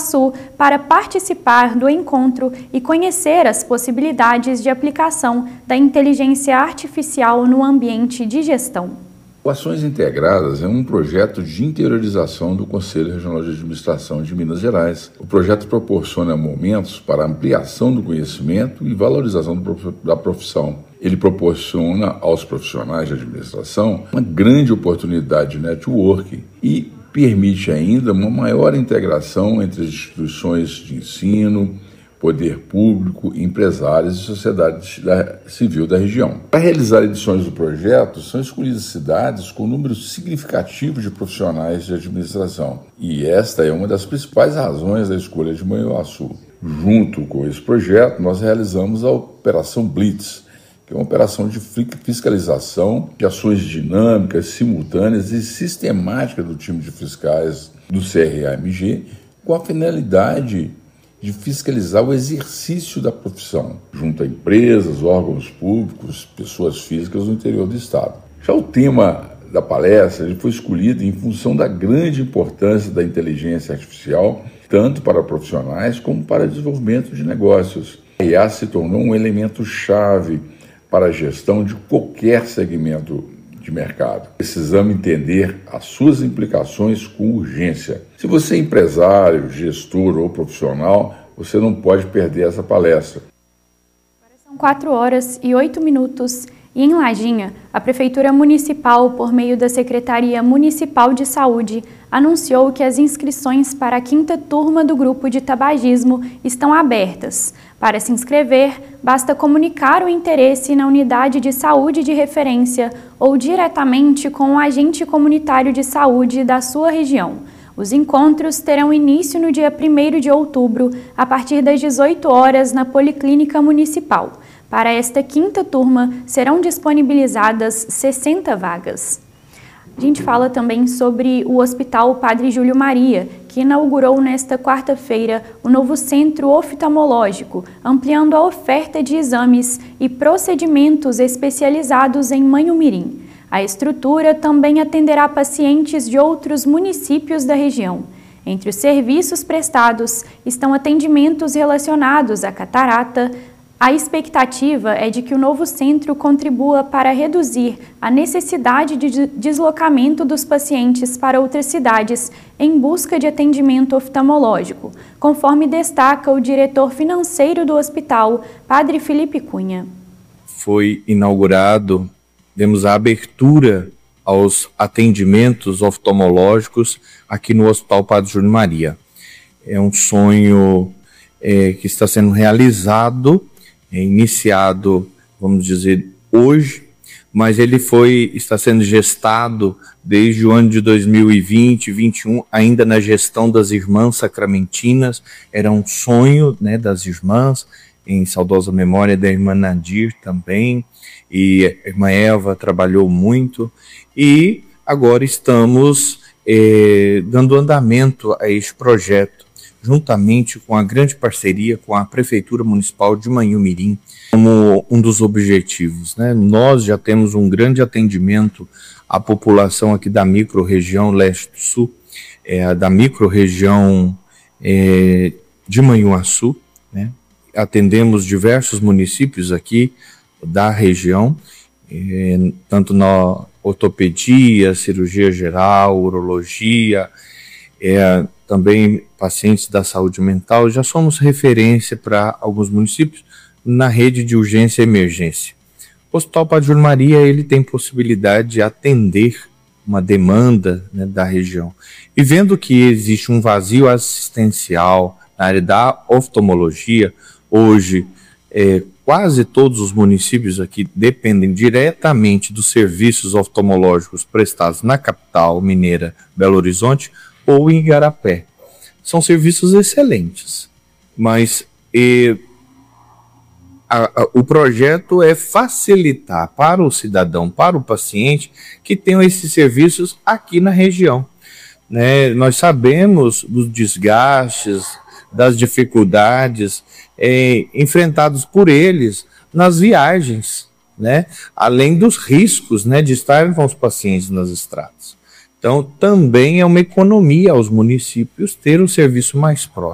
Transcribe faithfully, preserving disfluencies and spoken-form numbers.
Manhuaçu para participar do encontro e conhecer as possibilidades de aplicação da inteligência artificial no ambiente de gestão. O Ações Integradas é um projeto de interiorização do Conselho Regional de Administração de Minas Gerais. O projeto proporciona momentos para ampliação do conhecimento e valorização da profissão. Ele proporciona aos profissionais de administração uma grande oportunidade de networking e permite ainda uma maior integração entre as instituições de ensino, poder público, empresários e sociedade civil da região. Para realizar edições do projeto, são escolhidas cidades com número significativo de profissionais de administração. E esta é uma das principais razões da escolha de Manhuaçu. Junto com esse projeto, nós realizamos a Operação Blitz, que é uma operação de fiscalização de ações dinâmicas, simultâneas e sistemáticas do time de fiscais do C R A M G, com a finalidade de fiscalizar o exercício da profissão, junto a empresas, órgãos públicos, pessoas físicas no interior do Estado. Já o tema da palestra ele foi escolhido em função da grande importância da inteligência artificial, tanto para profissionais como para desenvolvimento de negócios. A I A se tornou um elemento-chave para a gestão de qualquer segmento de mercado. Precisamos entender as suas implicações com urgência. Se você é empresário, gestor ou profissional, você não pode perder essa palestra. Agora são quatro horas e oito minutos e em Lajinha, a Prefeitura Municipal, por meio da Secretaria Municipal de Saúde, anunciou que as inscrições para a quinta turma do grupo de tabagismo estão abertas. Para se inscrever, basta comunicar o interesse na unidade de saúde de referência ou diretamente com o agente comunitário de saúde da sua região. Os encontros terão início no dia primeiro de outubro, a partir das dezoito horas, na Policlínica Municipal. Para esta quinta turma, serão disponibilizadas sessenta vagas. A gente fala também sobre o Hospital Padre Júlio Maria, que inaugurou nesta quarta-feira o novo centro oftalmológico, ampliando a oferta de exames e procedimentos especializados em Manhumirim. A estrutura também atenderá pacientes de outros municípios da região. Entre os serviços prestados estão atendimentos relacionados à catarata. A expectativa é de que o novo centro contribua para reduzir a necessidade de deslocamento dos pacientes para outras cidades em busca de atendimento oftalmológico, conforme destaca o diretor financeiro do hospital, Padre Felipe Cunha. Foi inaugurado, demos a abertura aos atendimentos oftalmológicos aqui no Hospital Padre Júlio Maria. É um sonho é, que está sendo realizado, é iniciado, vamos dizer, hoje, mas ele foi, está sendo gestado desde o ano de dois mil e vinte, vinte e um, ainda na gestão das irmãs sacramentinas. Era um sonho, né, das irmãs, em saudosa memória da irmã Nadir também, e a irmã Eva trabalhou muito, e agora estamos é, dando andamento a este projeto, juntamente com a grande parceria com a Prefeitura Municipal de Manhumirim, como um dos objetivos, né? Nós já temos um grande atendimento à população aqui da micro-região leste-sul, é, da micro-região é, de Manhuaçu, né? Atendemos diversos municípios aqui da região, é, tanto na ortopedia, cirurgia geral, urologia, é, também pacientes da saúde mental. Já somos referência para alguns municípios na rede de urgência e emergência. O Hospital Padre Júlio Maria ele tem possibilidade de atender uma demanda, né, da região. E vendo que existe um vazio assistencial na área da oftalmologia, hoje é, quase todos os municípios aqui dependem diretamente dos serviços oftalmológicos prestados na capital mineira Belo Horizonte ou em Igarapé. São serviços excelentes, mas e, a, a, o projeto é facilitar para o cidadão, para o paciente, que tenham esses serviços aqui na região. Né? Nós sabemos dos desgastes, das dificuldades é, enfrentados por eles nas viagens, né? Além dos riscos, né, de estarem com os pacientes nas estradas. Então, também é uma economia aos municípios ter um serviço mais próximo.